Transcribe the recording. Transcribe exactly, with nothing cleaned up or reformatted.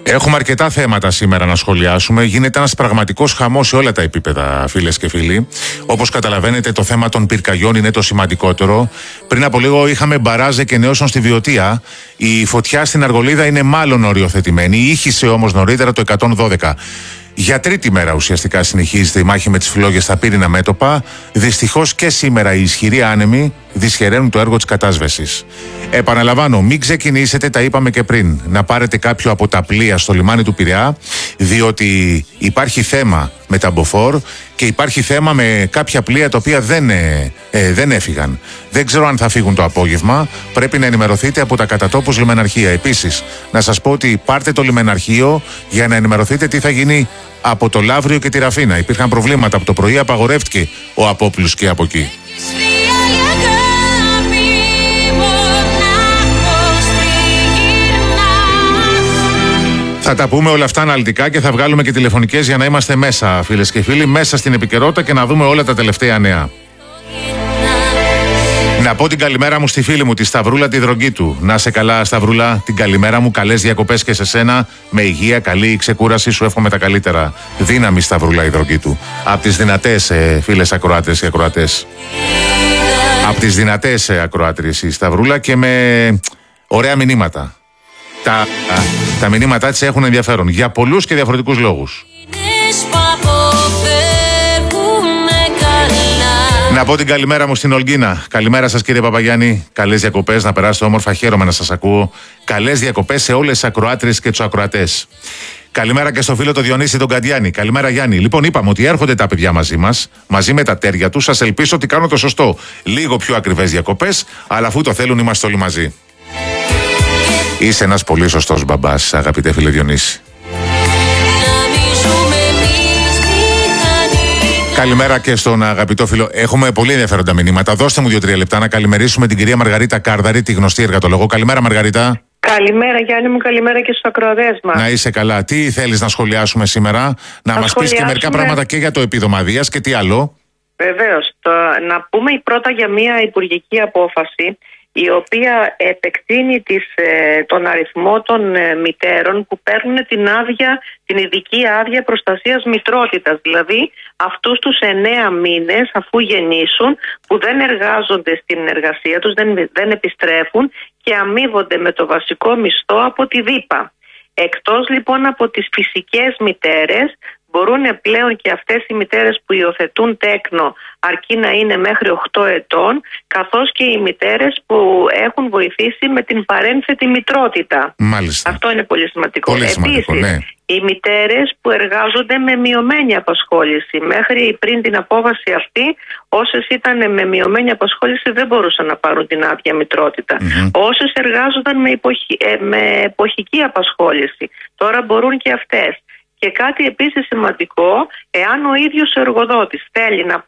Έχουμε αρκετά θέματα σήμερα να σχολιάσουμε. Γίνεται ένας πραγματικός χαμός σε όλα τα επίπεδα, φίλες και φίλοι. Όπως καταλαβαίνετε, το θέμα των πυρκαγιών είναι το σημαντικότερο. Πριν από λίγο είχαμε μπαράζ εκενεώσεων στη Βιωτία. Η φωτιά στην Αργολίδα είναι μάλλον οριοθετημένη. Ήχησε όμως νωρίτερα το εκατόν δώδεκα. Για τρίτη μέρα ουσιαστικά συνεχίζεται η μάχη με τις φλόγες στα πύρινα μέτωπα. Δυστυχώς και σήμερα οι ισχυροί άνεμοι δυσχεραίνουν το έργο της κατάσβεσης. Επαναλαμβάνω, μην ξεκινήσετε, τα είπαμε και πριν, να πάρετε κάποιο από τα πλοία στο λιμάνι του Πειραιά, διότι υπάρχει θέμα με τα μποφόρ και υπάρχει θέμα με κάποια πλοία τα οποία δεν, ε, ε, δεν έφυγαν. Δεν ξέρω αν θα φύγουν το απόγευμα. Πρέπει να ενημερωθείτε από τα κατατόπους λιμεναρχεία. Επίσης, να σας πω ότι πάρτε το λιμεναρχείο για να ενημερωθείτε τι θα γίνει από το Λαύριο και τη Ραφίνα. Υπήρχαν προβλήματα από το πρωί, απαγορεύτηκε ο απόπλους και από εκεί. Θα τα πούμε όλα αυτά αναλυτικά και θα βγάλουμε και τηλεφωνικές για να είμαστε μέσα, φίλες και φίλοι, μέσα στην επικαιρότητα και να δούμε όλα τα τελευταία νέα. Να πω την καλημέρα μου στη φίλη μου, τη Σταυρούλα τη Δρογκίτου. Να σε καλά, Σταυρούλα, την καλημέρα μου. Καλές διακοπές και σε σένα. Με υγεία, καλή ξεκούραση. Σου εύχομαι τα καλύτερα. Δύναμη, Σταυρούλα η Δρογκίτου. Από τις δυνατές ε, φίλες ακροάτες και ακροατές. Από τις δυνατές ε, ακροάτριες η Σταυρούλα και με ωραία μηνύματα. Τα, τα μηνύματά της έχουν ενδιαφέρον για πολλούς και διαφορετικούς λόγους. Να πω την καλημέρα μου στην Ολγκίνα. Καλημέρα σας, κύριε Παπαγιάννη. Καλές διακοπές, να περάσετε όμορφα. Χαίρομαι να σας ακούω. Καλές διακοπές σε όλες τις ακροάτριες και τους ακροατές. Καλημέρα και στο φίλο το Διονύση τον Καντιάνη. Καλημέρα, Γιάννη. Λοιπόν, είπαμε ότι έρχονται τα παιδιά μαζί μας, μαζί με τα τέρια τους. Σας ελπίσω ότι κάνω το σωστό. Λίγο πιο ακριβές διακοπές, αλλά αφού το θέλουν, είμαστε όλοι μαζί. Είσαι ένας πολύ σωστός μπαμπάς, αγαπητέ φίλε Διονύση. Καλημέρα και στον αγαπητό φίλο. Έχουμε πολύ ενδιαφέροντα μηνύματα. Δώστε μου δύο-τρία λεπτά να καλημερίσουμε την κυρία Μαργαρίτα Κάρδαρη, τη γνωστή εργατολόγο. Καλημέρα, Μαργαρίτα. Καλημέρα, Γιάννη μου, καλημέρα και στους ακροατές μας. Να είσαι καλά. Τι θέλεις να σχολιάσουμε σήμερα, να μας πεις και μερικά πράγματα και για το επίδομα βίας και τι άλλο. Βεβαίως. Το, να πούμε πρώτα για μια υπουργική απόφαση, η οποία επεκτείνει τις, ε, τον αριθμό των ε, μητέρων που παίρνουν την άδεια, την ειδική άδεια προστασίας μητρότητας. Δηλαδή αυτούς τους εννέα μήνες αφού γεννήσουν, που δεν εργάζονται στην εργασία τους, δεν, δεν επιστρέφουν και αμείβονται με το βασικό μισθό από τη ΔΥΠΑ. Εκτός λοιπόν από τις φυσικές μητέρες, μπορούν πλέον και αυτές οι μητέρες που υιοθετούν τέκνο, αρκεί να είναι μέχρι οκτώ ετών, καθώς και οι μητέρες που έχουν βοηθήσει με την παρένθετη μητρότητα. Μάλιστα. Αυτό είναι πολύ σημαντικό. Πολύ σημαντικό, Επίσης, ναι. οι μητέρες που εργάζονται με μειωμένη απασχόληση. Μέχρι πριν την απόφαση αυτή, όσες ήταν με μειωμένη απασχόληση δεν μπορούσαν να πάρουν την άδεια μητρότητα. Mm-hmm. Όσες εργάζονταν με, υποχη... με εποχική απασχόληση, τώρα μπορούν και αυτές. Και κάτι επίσης σημαντικό, εάν ο ίδιος ο εργοδότης θέλει να